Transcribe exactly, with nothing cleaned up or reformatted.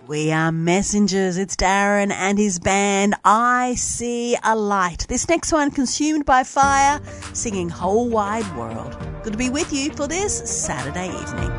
We are messengers. It's Darren and his band, I See a Light. This next one, Consumed by Fire, singing Whole Wide World. Good to be with you for this Saturday evening.